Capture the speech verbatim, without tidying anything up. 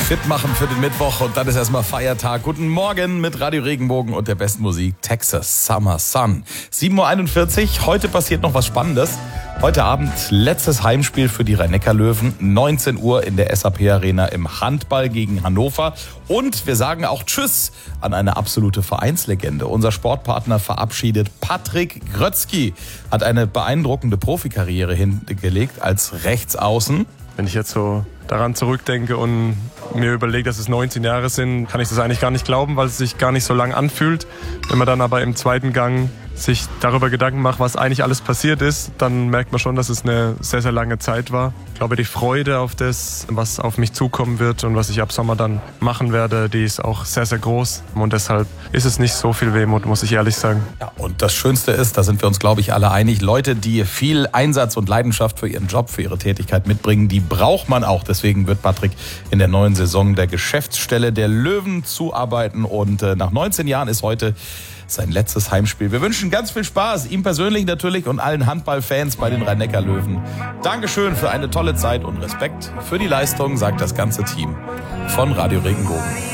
fit machen für den Mittwoch und dann ist erstmal Feiertag. Guten Morgen mit Radio Regenbogen und der besten Musik Texas Summer Sun. sieben Uhr einundvierzig, heute passiert noch was Spannendes. Heute Abend letztes Heimspiel für die Rhein-Neckar-Löwen, neunzehn Uhr in der S A P Arena im Handball gegen Hannover. Und wir sagen auch Tschüss an eine absolute Vereinslegende. Unser Sportpartner verabschiedet Patrick Grötzky, hat eine beeindruckende Profikarriere hingelegt als Rechtsaußen. Wenn ich jetzt so daran zurückdenke und mir überlege, dass es neunzehn Jahre sind, kann ich das eigentlich gar nicht glauben, weil es sich gar nicht so lang anfühlt. Wenn man dann aber im zweiten Gang sich darüber Gedanken macht, was eigentlich alles passiert ist, dann merkt man schon, dass es eine sehr, sehr lange Zeit war. Ich glaube, die Freude auf das, was auf mich zukommen wird und was ich ab Sommer dann machen werde, die ist auch sehr, sehr groß. Und deshalb ist es nicht so viel Wehmut, muss ich ehrlich sagen. Ja, und das Schönste ist, da sind wir uns, glaube ich, alle einig, Leute, die viel Einsatz und Leidenschaft für ihren Job, für ihre Tätigkeit mitbringen, die braucht man auch. Deswegen wird Patrick in der neuen Saison der Geschäftsstelle der Löwen zuarbeiten. Und äh, nach neunzehn Jahren ist heute sein letztes Heimspiel. Wir wünschen ganz viel Spaß, ihm persönlich natürlich und allen Handballfans bei den Rhein-Neckar-Löwen. Dankeschön für eine tolle Zeit und Respekt für die Leistung, sagt das ganze Team von Radio Regenbogen.